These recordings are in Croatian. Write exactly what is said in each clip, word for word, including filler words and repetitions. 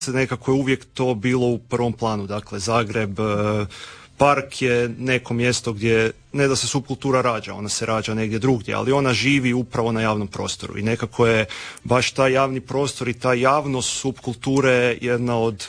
nekako je uvijek to bilo u prvom planu. Dakle, Zagreb, park je neko mjesto gdje ne da se subkultura rađa, ona se rađa negdje drugdje, ali ona živi upravo na javnom prostoru i nekako je baš taj javni prostor i ta javnost subkulture jedna od,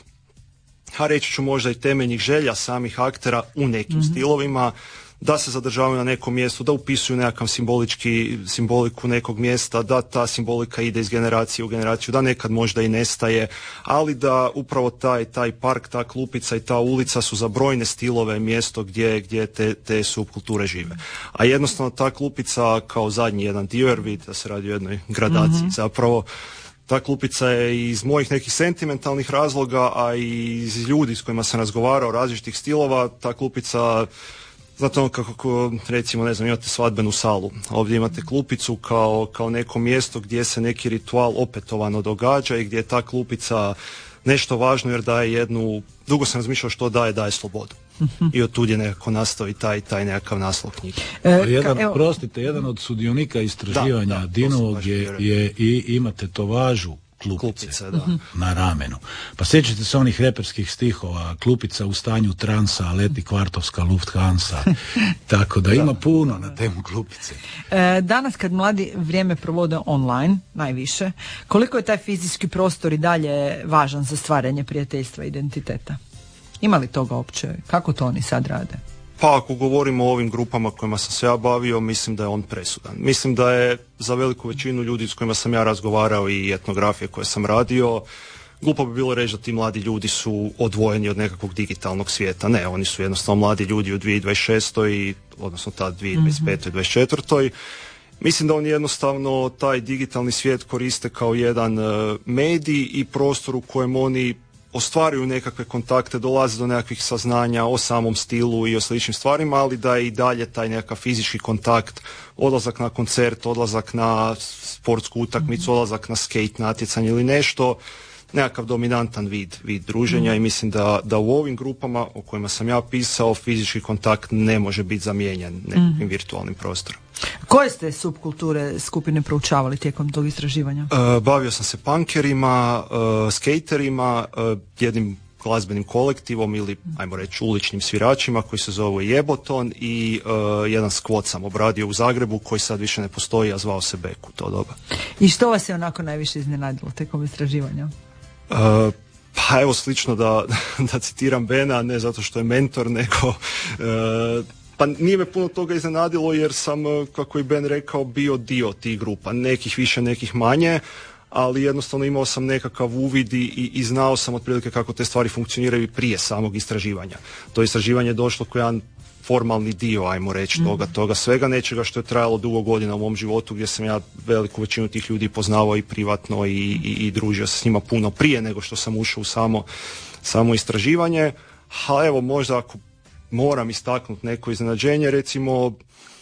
ha reći ću možda i temeljnih želja samih aktera u nekim mm-hmm. stilovima, da se zadržavaju na nekom mjestu, da upisuju nekakav simbolički, simboliku nekog mjesta, da ta simbolika ide iz generacije u generaciju, da nekad možda i nestaje, ali da upravo taj, taj park, ta klupica i ta ulica su za brojne stilove mjesto gdje, gdje te, te subkulture žive. A jednostavno ta klupica kao zadnji jedan dio, jer vidite da se radi o jednoj gradaciji, mm-hmm. zapravo ta klupica je iz mojih nekih sentimentalnih razloga, a i iz ljudi s kojima sam razgovarao, različitih stilova, ta klupica. Znate ono kako, recimo, ne znam, imate svadbenu salu. Ovdje imate klupicu kao, kao neko mjesto gdje se neki ritual opetovano događa i gdje je ta klupica nešto važno jer daje jednu, dugo sam razmišljao što daje, daje slobodu. I od tud je nekako nastao i taj, taj nekakav naslov knjige. E, jedan, ka, prostite, jedan od sudionika istraživanja da, da, Dinovog je, je i imate tovažu klupice, klupice da. na ramenu. Pa sjećate se onih reperskih stihova, klupica u stanju transa, leti kvartovska Lufthansa, tako da ima puno na temu klupice. E, danas kad mladi vrijeme provode online, najviše, koliko je taj fizički prostor i dalje važan za stvaranje prijateljstva i identiteta? Ima li toga uopće? Kako to oni sad rade? Pa ako govorimo o ovim grupama kojima sam se ja bavio, mislim da je on presudan. Mislim da je za veliku većinu ljudi s kojima sam ja razgovarao i etnografije koje sam radio, glupo bi bilo reći da ti mladi ljudi su odvojeni od nekakvog digitalnog svijeta. Ne, oni su jednostavno mladi ljudi u dvije tisuće dvadeset šestoj, odnosno ta dvije tisuće dvadeset petoj. dvadeset četvrtoj. Mislim da oni jednostavno taj digitalni svijet koriste kao jedan uh, medij i prostor u kojem oni ostvaruju nekakve kontakte, dolaze do nekakvih saznanja o samom stilu i o sličnim stvarima, ali da je i dalje taj nekakav fizički kontakt, odlazak na koncert, odlazak na sportsku utakmicu, mm-hmm. odlazak na skate natjecanje ili nešto, nekakav dominantan vid, vid druženja mm-hmm. i mislim da, da u ovim grupama o kojima sam ja pisao fizički kontakt ne može biti zamijenjen nekakvim mm-hmm. virtualnim prostorom. Koje ste subkulture skupine proučavali tijekom tog istraživanja? Uh, bavio sam se punkerima, uh, skaterima, uh, jednim glazbenim kolektivom ili, ajmo reći, uličnim sviračima koji se zovu Jeboton i uh, jedan skvot sam obradio u Zagrebu koji sad više ne postoji, a zvao se Bek u to doba. I što vas je onako najviše iznenadilo tijekom istraživanja? Uh, pa evo slično da, da citiram Bena, ne zato što je mentor, nego... Uh, Pa nije me puno toga iznenadilo jer sam, kako je Ben rekao, bio dio tih grupa. Nekih više, nekih manje, ali jednostavno imao sam nekakav uvid i, i znao sam otprilike kako te stvari funkcioniraju prije samog istraživanja. To istraživanje je došlo kao jedan formalni dio, ajmo reći, mm. toga, toga svega, nečega što je trajalo dugo godina u mom životu, gdje sam ja veliku većinu tih ljudi poznavao i privatno i, i, i družio se s njima puno prije nego što sam ušao u samo, samo istraživanje. A evo, možda ako moram istaknuti neko iznenađenje, recimo,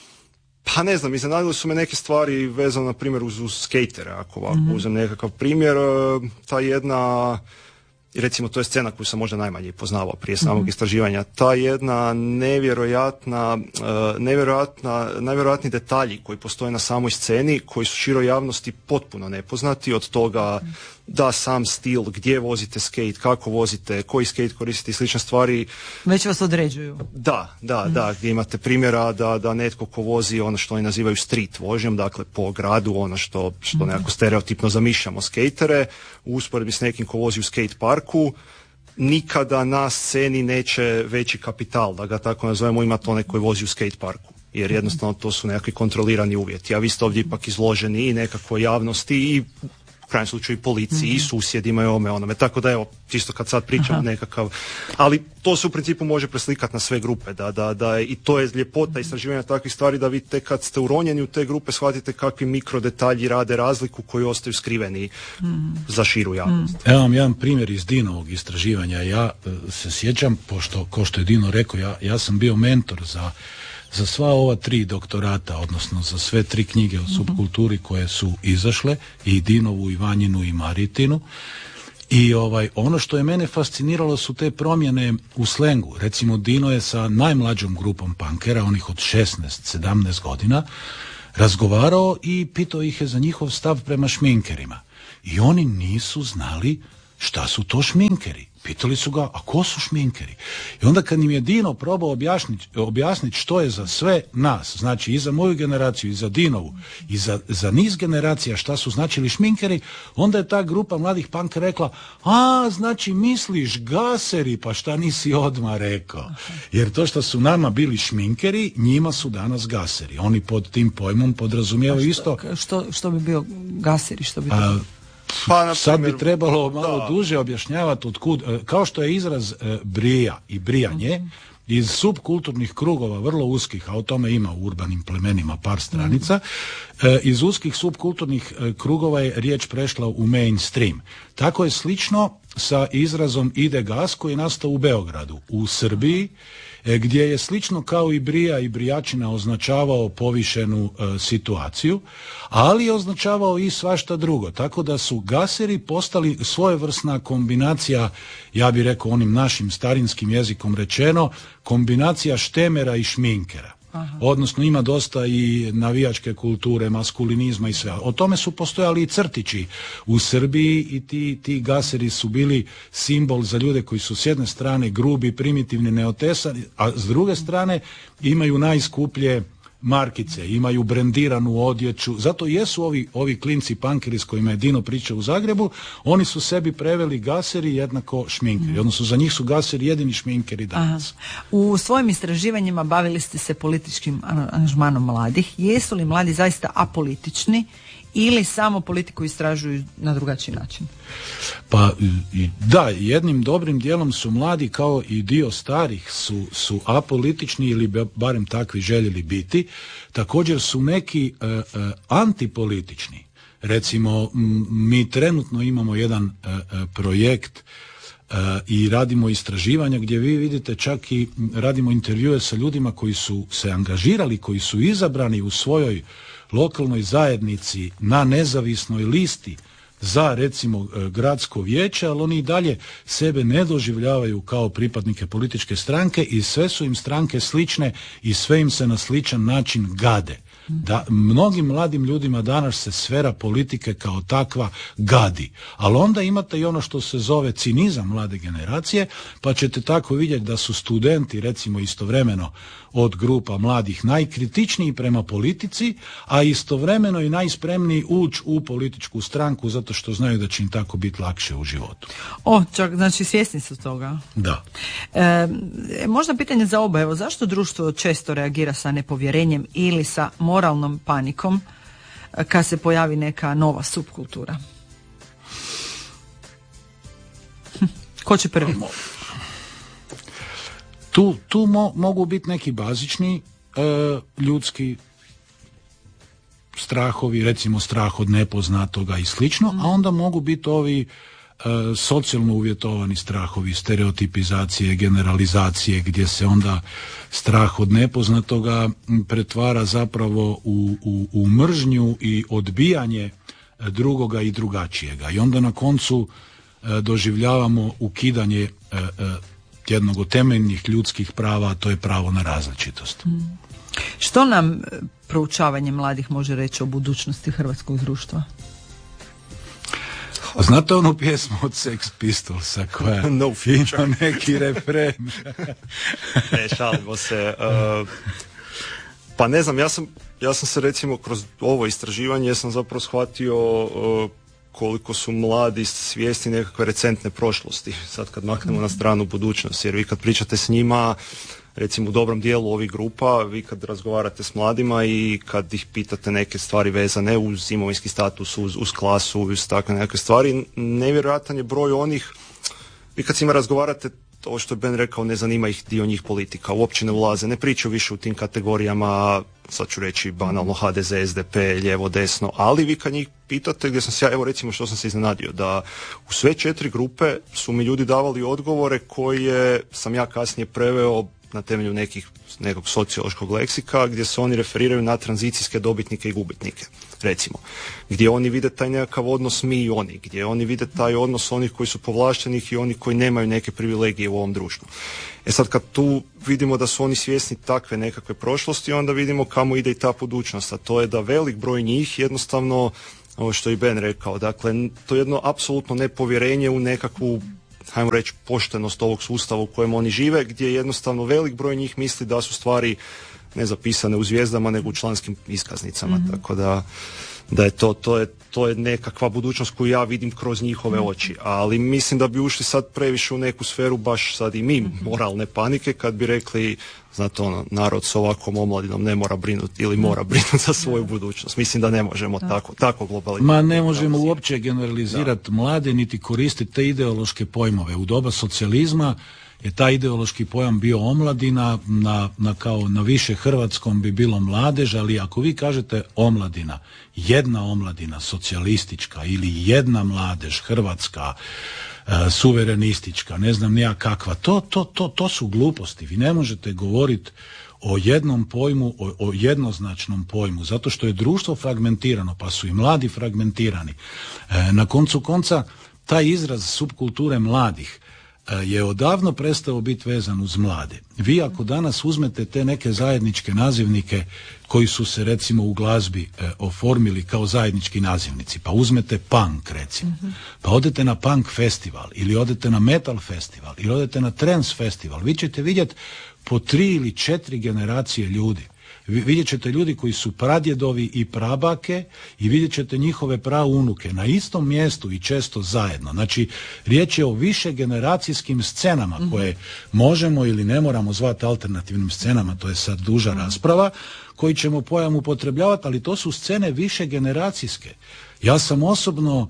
pa ne znam, iznenadili su me neke stvari vezano, na primjer, uz, uz skatere, ako ovako mm-hmm. uzem nekakav primjer, ta jedna, recimo, to je scena koju sam možda najmanje poznavao prije samog mm-hmm. istraživanja, ta jedna nevjerojatna, uh, nevjerojatna, nevjerojatni detalji koji postoje na samoj sceni, koji su široj javnosti potpuno nepoznati, od toga mm-hmm. da sam stil, gdje vozite skate, kako vozite, koji skate koristite i slične stvari. Već vas određuju. Da, da, mm. da, gdje imate primjera da, da netko ko vozi ono što oni nazivaju street vožnjom, dakle po gradu, ono što, što mm. nekako stereotipno zamišljamo skejtere, u usporedbi s nekim ko vozi u skate parku, nikada na sceni neće veći kapital, da ga tako nazovemo, imati onaj koji vozi u skate parku. Jer jednostavno to su nekakvi kontrolirani uvjeti. A vi ste ovdje ipak izloženi i nekakvoj javnosti i u krajnjem slučaju i policiji mm-hmm. i susjedima i ome onome. Tako da evo, čisto kad sad pričam Aha. nekakav, ali to se u principu može preslikati na sve grupe, da, da, da i to je ljepota istraživanja takvih stvari, da vidite kad ste uronjeni u te grupe shvatite kakvi mikrodetalji rade razliku koji ostaju skriveni mm-hmm. za širu javnost. Mm-hmm. Evo vam jedan primjer iz Dinovog istraživanja. Ja se sjećam, pošto, ko što je Dino rekao, ja, ja sam bio mentor za za sva ova tri doktorata, odnosno za sve tri knjige o subkulturi koje su izašle, i Dinovu, i Vanjinu, i Maritinu. I ovaj, ono što je mene fasciniralo su te promjene u slengu. Recimo, Dino je sa najmlađom grupom punkera, onih od šesnaest sedamnaest godina, razgovarao i pitao ih je za njihov stav prema šminkerima. I oni nisu znali šta su to šminkeri. Pitali su ga, a ko su šminkeri? I onda kad im je Dino probao objasniti objasnit što je za sve nas, znači i za moju generaciju, i za Dinovu, i za, za niz generacija šta su značili šminkeri, onda je ta grupa mladih punkera rekla, a, znači misliš gaseri, pa šta nisi odmah rekao? Jer to što su nama bili šminkeri, njima su danas gaseri. Oni pod tim pojmom podrazumijevaju isto... Što, što bi bio gaseri? Što bi a, Pa, na sad primjer, bi trebalo malo da. duže objašnjavati otkud, kao što je izraz e, brija i brijanje iz subkulturnih krugova, vrlo uskih, a o tome ima u urbanim plemenima par stranica, e, iz uskih subkulturnih e, krugova je riječ prešla u mainstream. Tako je slično sa izrazom ide gas koji je nastao u Beogradu, u Srbiji, gdje je slično kao i brija i brijačina označavao povišenu e, situaciju, ali je označavao i svašta drugo. Tako da su gaseri postali svojevrsna kombinacija, ja bih rekao onim našim starinskim jezikom rečeno, kombinacija štemera i šminkera. Aha. Odnosno ima dosta i navijačke kulture, maskulinizma i sve. O tome su postojali i crtići u Srbiji i ti, ti gaseri su bili simbol za ljude koji su s jedne strane grubi, primitivni, neotesani, a s druge strane imaju najskuplje markice, imaju brendiranu odjeću, zato jesu ovi, ovi klinci punkeri s kojima je Dino pričao u Zagrebu, oni su sebi preveli gaseri jednako šminkeri, odnosno za njih su gaseri jedini šminkeri danas. Aha. U svojim istraživanjima bavili ste se političkim angažmanom mladih. Jesu li mladi zaista apolitični ili samo politiku istražuju na drugačiji način? Pa da, jednim dobrim dijelom su mladi kao i dio starih su, su apolitični ili barem takvi željeli biti. Također su neki e, e, antipolitični. Recimo, m, mi trenutno imamo jedan e, e, projekt e, i radimo istraživanja gdje vi vidite čak i radimo intervjue sa ljudima koji su se angažirali, koji su izabrani u svojoj lokalnoj zajednici na nezavisnoj listi za recimo gradsko vijeće, ali oni i dalje sebe ne doživljavaju kao pripadnike političke stranke i sve su im stranke slične i sve im se na sličan način gade. Da, mnogim mladim ljudima danas se sfera politike kao takva gadi, ali onda imate i ono što se zove cinizam mlade generacije, pa ćete tako vidjeti da su studenti recimo istovremeno od grupa mladih najkritičniji prema politici, a istovremeno i najspremniji ući u političku stranku zato što znaju da će im tako biti lakše u životu. O, čak, znači svjesni su toga. Da. E, možda pitanje za oba, evo, zašto društvo često reagira sa nepovjerenjem ili sa moralnom panikom kad se pojavi neka nova subkultura? Hm, ko će prvi? Tu, tu mo, mogu biti neki bazični e, ljudski strahovi, recimo strah od nepoznatoga i slično, mm. a onda mogu biti ovi e, socijalno uvjetovani strahovi, stereotipizacije, generalizacije, gdje se onda strah od nepoznatoga pretvara zapravo u, u, u mržnju i odbijanje drugoga i drugačijega. I onda na koncu e, doživljavamo ukidanje e, e, jednog od temeljnih ljudskih prava, a to je pravo na različitost. Hmm. Što nam proučavanje mladih može reći o budućnosti hrvatskog društva? Znate onu pjesmu od Sex Pistolsa koja no ima neki refren? Ne, šalimo se. Uh, pa ne znam, ja sam, ja sam se recimo kroz ovo istraživanje sam zapravo shvatio uh, koliko su mladi svjesni nekakve recentne prošlosti, sad kad maknemo na stranu budućnosti, jer vi kad pričate s njima, recimo u dobrom dijelu ovih grupa, vi kad razgovarate s mladima i kad ih pitate neke stvari vezane uz imovinski status, uz, uz klasu, uz takve neke stvari, nevjerojatan je broj onih, vi kad s njima razgovarate, to što je Ben rekao, ne zanima ih dio njih politika, uopće ne ulaze, ne pričaju više u tim kategorijama, sad ću reći banalno ha de ze, es de pe, lijevo, desno, ali vi kad njih pitate, gdje sam se ja, evo recimo što sam se iznenadio, da u sve četiri grupe su mi ljudi davali odgovore koje sam ja kasnije preveo na temelju nekih, nekog sociološkog leksika, gdje se oni referiraju na tranzicijske dobitnike i gubitnike, recimo. Gdje oni vide taj nekakav odnos mi i oni, gdje oni vide taj odnos onih koji su povlaštenih i oni koji nemaju neke privilegije u ovom društvu. E sad kad tu vidimo da su oni svjesni takve nekakve prošlosti, onda vidimo kamo ide i ta budućnost, a to je da velik broj njih jednostavno ovo što je i Ben rekao, dakle to je jedno apsolutno nepovjerenje u nekakvu, hajmo reći, poštenost ovog sustava u kojem oni žive, gdje jednostavno velik broj njih misli da su stvari ne zapisane u zvijezdama nego u članskim iskaznicama, mm-hmm. tako da, da je to, to je to je nekakva budućnost koju ja vidim kroz njihove oči, ali mislim da bi ušli sad previše u neku sferu baš sad i mi moralne panike kad bi rekli, znate ono, narod s ovakvom omladinom ne mora brinuti ili mora brinuti za svoju budućnost. Mislim da ne možemo da. tako, tako globalizirati. Ma ne možemo uopće generalizirati mlade niti koristiti te ideološke pojmove. U doba socijalizma je taj ideološki pojam bio omladina, na, na kao na više hrvatskom bi bilo mladež, ali ako vi kažete omladina, jedna omladina socijalistička ili jedna mladež hrvatska, e, suverenistička, ne znam nija kakva, to, to, to, to su gluposti. Vi ne možete govoriti o jednom pojmu, o, o jednoznačnom pojmu, zato što je društvo fragmentirano, pa su i mladi fragmentirani. E, na koncu konca, taj izraz subkulture mladih je odavno prestao biti vezan uz mlade. Vi ako danas uzmete te neke zajedničke nazivnike koji su se recimo u glazbi e, oformili kao zajednički nazivnici, pa uzmete punk recimo, mm-hmm. pa odete na punk festival ili odete na metal festival ili odete na trance festival, vi ćete vidjeti po tri ili četiri generacije ljudi. Vidjet ćete ljudi koji su pradjedovi i prabake i vidjet ćete njihove praunuke na istom mjestu i često zajedno. Znači, riječ je o više generacijskim scenama koje možemo ili ne moramo zvati alternativnim scenama, to je sad duža rasprava, koji ćemo pojam upotrebljavati, ali to su scene više generacijske. Ja sam osobno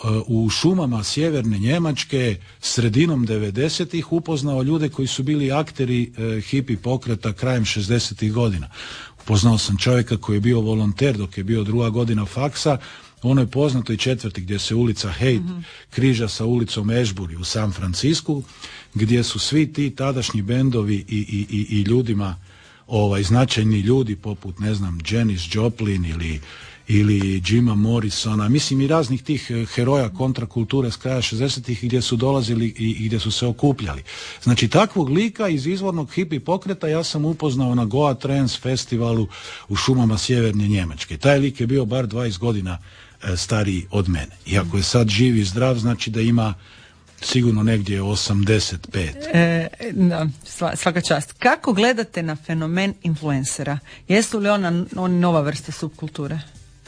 u šumama sjeverne Njemačke sredinom devedesetih upoznao ljude koji su bili akteri e, hipi pokreta krajem šezdesetih godina. Upoznao sam čovjeka koji je bio volonter dok je bio druga godina faksa u onoj poznatoj četvrti gdje se ulica Haight mm-hmm. križa sa ulicom Ashbury u San Francisku, gdje su svi ti tadašnji bendovi i, i, i, i ljudima, ovaj, značajni ljudi poput, ne znam, Janis Joplin ili ili Jima Morrisona, mislim i raznih tih heroja kontrakulture s kraja šezdesetih gdje su dolazili i, i gdje su se okupljali. Znači takvog lika iz izvornog hipi pokreta ja sam upoznao na Goa Trance festivalu u šumama sjeverne Njemačke. Taj lik je bio bar dvadeset godina e, stariji od mene. I ako je sad živ i zdrav, znači da ima sigurno negdje osamdeset pet. E, da, svaka čast. Kako gledate na fenomen influencera? Jesu li ona, on nova vrsta subkulture?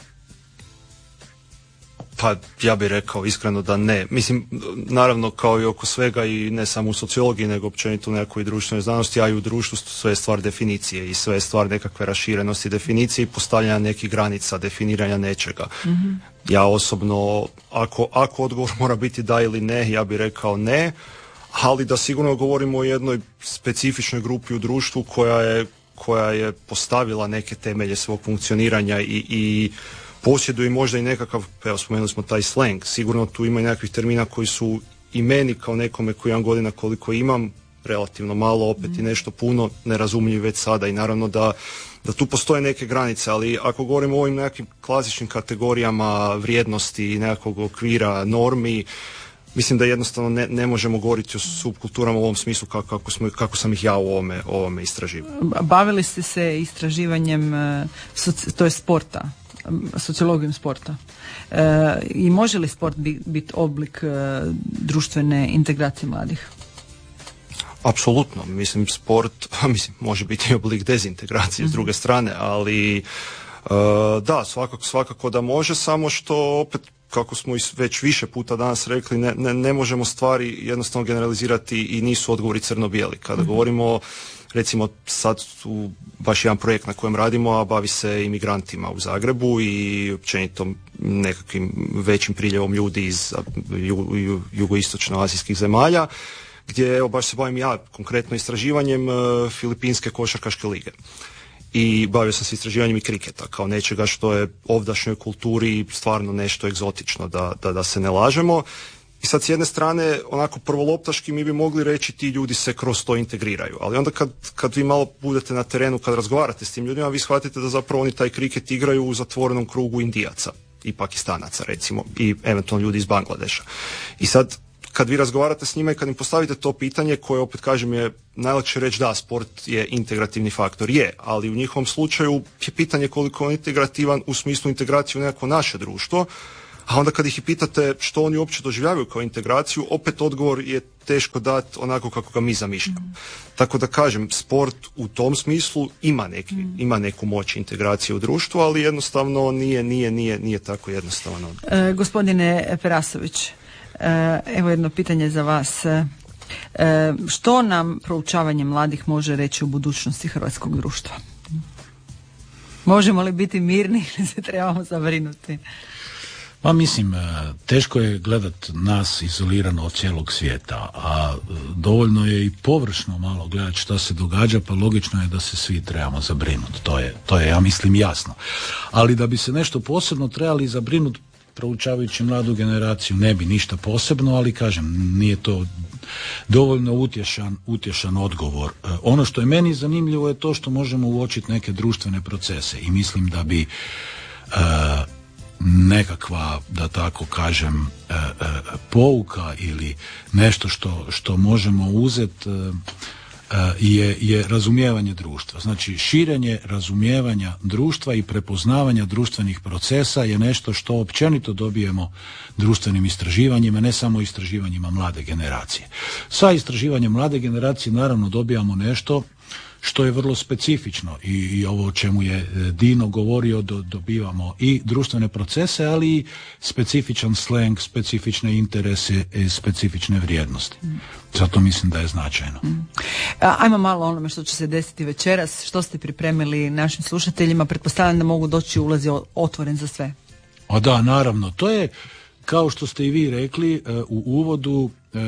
Pa ja bih rekao iskreno da ne. Mislim, naravno kao i oko svega i ne samo u sociologiji nego općenito u nekoj društvenoj znanosti, a i u društvu sve je stvar definicije i sve je stvar nekakve raširenosti definicije i postavljanja nekih granica, definiranja nečega. Mm-hmm. Ja osobno, ako, ako odgovor mora biti da ili ne, ja bih rekao ne, ali da sigurno govorimo o jednoj specifičnoj grupi u društvu koja je, koja je postavila neke temelje svog funkcioniranja i, i posjeduje možda i nekakav, evo spomenuli smo taj slang, sigurno tu ima i nekakvih termina koji su i meni kao nekome koji imam godina koliko imam, relativno malo, opet mm. i nešto puno, nerazumljiv već sada i naravno da, da tu postoje neke granice, ali ako govorimo o ovim nekakvim klasičnim kategorijama vrijednosti, nekakvog okvira, normi, mislim da jednostavno ne, ne možemo govoriti o subkulturama u ovom smislu kako, kako, smo, kako sam ih ja u ovome, ovome istraživao. Bavili ste se istraživanjem, to je sporta, sociologijom sporta. E, I može li sport biti bit oblik e, društvene integracije mladih? Apsolutno. Mislim, sport mislim, može biti i oblik dezintegracije mm-hmm. s druge strane, ali e, da, svakako, svakako da može, samo što opet, kako smo već više puta danas rekli, ne, ne, ne možemo stvari jednostavno generalizirati i nisu odgovori crno-bijeli. Kada mm-hmm. govorimo, recimo sad su baš jedan projekt na kojem radimo, a bavi se imigrantima u Zagrebu i općenito nekakvim većim priljevom ljudi iz ju, ju, jugoistočno-azijskih zemalja, gdje evo, baš se bavim ja konkretno istraživanjem uh, Filipinske košarkaške lige. I bavio sam se istraživanjem i kriketa kao nečega što je ovdašnjoj kulturi stvarno nešto egzotično, da, da, da se ne lažemo. I sad s jedne strane, onako prvoloptaški mi bi mogli reći ti ljudi se kroz to integriraju. Ali onda kad, kad vi malo budete na terenu, kad razgovarate s tim ljudima, vi shvatite da zapravo oni taj kriket igraju u zatvorenom krugu Indijaca i Pakistanaca recimo i eventualno ljudi iz Bangladeša. I sad kad vi razgovarate s njima i kad im postavite to pitanje koje, opet kažem, je najlakše reći da, sport je integrativni faktor. Je, ali u njihovom slučaju je pitanje koliko je integrativan u smislu integracije u nekako naše društvo, a onda kad ih i pitate što oni uopće doživljavaju kao integraciju, opet odgovor je teško dati onako kako ga mi zamišljamo. Mm. Tako da kažem, sport u tom smislu ima, neki, mm. ima neku moć integracije u društvu, ali jednostavno nije, nije, nije, nije tako jednostavno. E, gospodine Perasović, e, evo jedno pitanje za vas. E, što nam proučavanje mladih može reći o budućnosti hrvatskog društva? Možemo li biti mirni ili se trebamo zabrinuti? Pa mislim, teško je gledat nas izolirano od cijelog svijeta, a dovoljno je i površno malo gledat šta se događa, pa logično je da se svi trebamo zabrinuti. To je, to je, ja mislim, jasno. Ali da bi se nešto posebno trebali zabrinuti proučavajući mladu generaciju, ne bi ništa posebno, ali kažem, nije to dovoljno utješan, utješan odgovor. E, ono što je meni zanimljivo je to što možemo uočiti neke društvene procese i mislim da bi e, nekakva, da tako kažem, e, e, pouka ili nešto što, što možemo uzeti e, je, je razumijevanje društva. Znači, širenje razumijevanja društva i prepoznavanja društvenih procesa je nešto što općenito dobijemo društvenim istraživanjima, ne samo istraživanjima mlade generacije. Sa istraživanjem mlade generacije naravno dobijamo nešto što je vrlo specifično i, i ovo o čemu je Dino govorio, do, dobivamo i društvene procese, ali i specifičan slang, specifične interese i specifične vrijednosti. Mm. Zato mislim da je značajno. Mm. Ajmo malo onome što će se desiti večeras. Što ste pripremili našim slušateljima? Pretpostavljam da mogu doći, ulazi otvoren za sve. A da, naravno. To je, kao što ste i vi rekli u uvodu,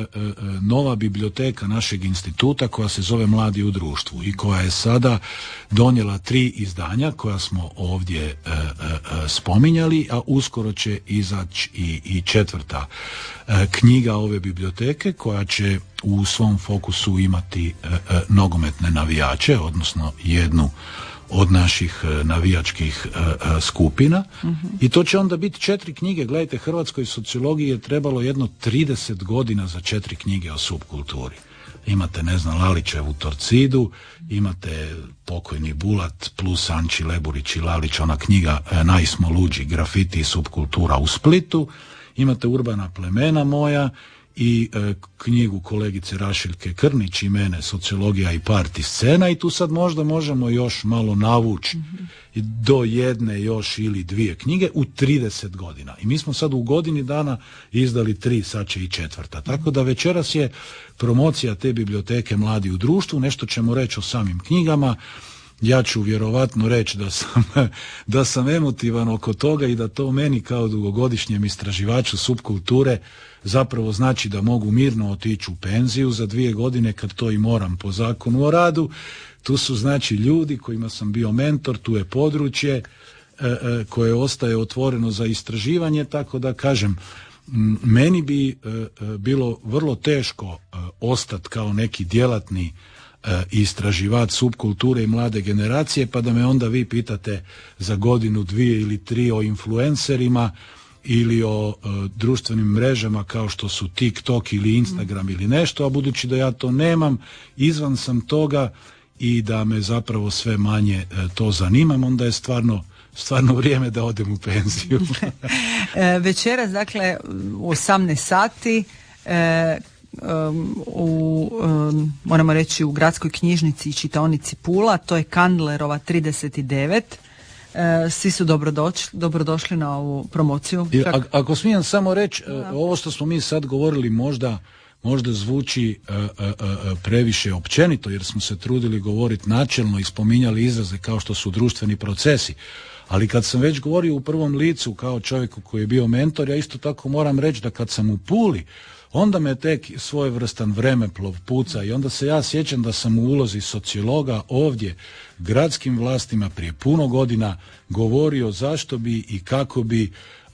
nova biblioteka našeg instituta koja se zove Mladi u društvu i koja je sada donijela tri izdanja koja smo ovdje e, e, spominjali, a uskoro će izaći i, i četvrta e, knjiga ove biblioteke koja će u svom fokusu imati e, e, nogometne navijače, odnosno jednu od naših navijačkih uh, skupina. Mm-hmm. I to će onda biti četiri knjige. Gledajte, hrvatskoj sociologiji je trebalo jedno trideset godina za četiri knjige o subkulturi. Imate, ne znam, Lalićevu Torcidu, imate pokojni Bulat plus Anči Leburić i Lalić, ona knjiga Najsmo luđi, grafiti i subkultura u Splitu, imate Urbana plemena moja i e, knjigu kolegice Rašiljke Krnić i mene, Sociologija i parti scena, i tu sad možda možemo još malo navući mm-hmm. do jedne još ili dvije knjige u trideset godina. I mi smo sad u godini dana izdali tri, sad će i četvrta. Tako da večeras je promocija te biblioteke Mladi u društvu, nešto ćemo reći o samim knjigama. Ja ću vjerovatno reći da sam, da sam emotivan oko toga i da to meni kao dugogodišnjem istraživaču subkulture zapravo znači da mogu mirno otići u penziju za dvije godine kad to i moram po zakonu o radu. Tu su znači ljudi kojima sam bio mentor, tu je područje e, e, koje ostaje otvoreno za istraživanje, tako da kažem, m, meni bi e, e, bilo vrlo teško e, ostati kao neki djelatni istraživač subkulture i mlade generacije, pa da me onda vi pitate za godinu, dvije ili tri o influencerima ili o e, društvenim mrežama kao što su TikTok ili Instagram mm. ili nešto, a budući da ja to nemam, izvan sam toga i da me zapravo sve manje e, to zanimam, onda je stvarno stvarno vrijeme da odem u penziju. Večeras, dakle, u osamnaest sati e, Um, u, um, moramo reći, u gradskoj knjižnici i čitaonici Pula, to je Kandlerova trideset devet. Uh, svi su dobrodošli, dobrodošli na ovu promociju. I, a, ako smijem samo reći, uh, ovo što smo mi sad govorili možda, možda zvuči uh, uh, uh, previše općenito, jer smo se trudili govoriti načelno i spominjali izraze kao što su društveni procesi. Ali kad sam već govorio u prvom licu kao čovjeku koji je bio mentor, ja isto tako moram reći da kad sam u Puli, onda me tek svojevrstan vremeplov puca i onda se ja sjećam da sam u ulozi sociologa ovdje gradskim vlastima prije puno godina govorio zašto bi i kako bi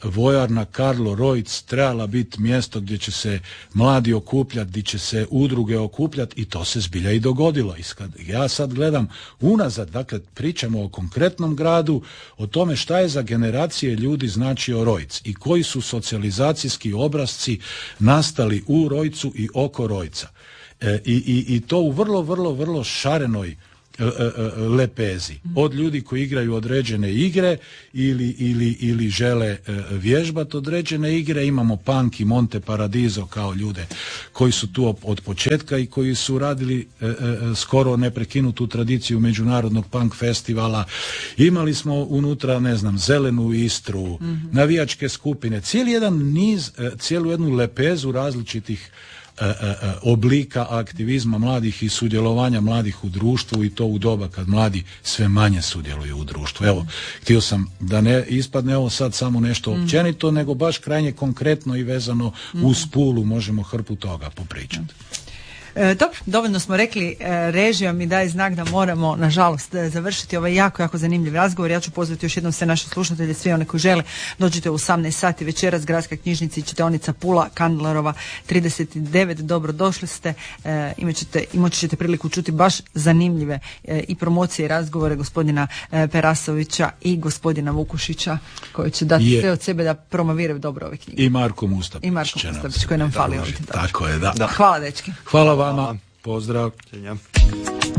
vojarna Karlo Rojc trebala biti mjesto gdje će se mladi okupljati, gdje će se udruge okupljati i to se zbilja i dogodilo. I kad ja sad gledam unazad, dakle pričamo o konkretnom gradu, o tome šta je za generacije ljudi značio Rojc i koji su socijalizacijski obrasci nastali u Rojcu i oko Rojca. E, i, i, i to u vrlo, vrlo, vrlo šarenoj lepezi. Od ljudi koji igraju određene igre ili, ili, ili žele vježbati određene igre. Imamo Punk i Monte Paradiso kao ljude koji su tu od početka i koji su radili e, e, skoro neprekinutu tradiciju međunarodnog punk festivala. Imali smo unutra, ne znam, Zelenu Istru, mm-hmm. navijačke skupine, cijeli jedan niz, cijelu jednu lepezu različitih oblika aktivizma mladih i sudjelovanja mladih u društvu i to u doba kad mladi sve manje sudjeluju u društvu. Evo, htio sam da ne ispadne ovo sad samo nešto općenito, nego baš krajnje konkretno i vezano uz Pulu možemo hrpu toga popričati. E, dobro, dovoljno smo rekli, e, režija mi daje znak da moramo, nažalost, završiti ovaj jako, jako zanimljiv razgovor. Ja ću pozvati još jednom sve naše slušatelje, svi one koji žele, dođite u osamnaest sati večeras, Gradska knjižnica i čitaonica Pula, Kandlerova trideset devet, dobro došli ste, e, imat ćete, imat ćete priliku čuti baš zanimljive e, i promocije i razgovore gospodina e, Perasovića i gospodina Vukušića, koji će dati je. sve od sebe da promoviraju dobro ove knjige. I Marko Mustapić. I Marko Mustapić, koji nam fali ovdje. Tako je, da. da. Hvala, dečki. Hvala vama, pozdrav.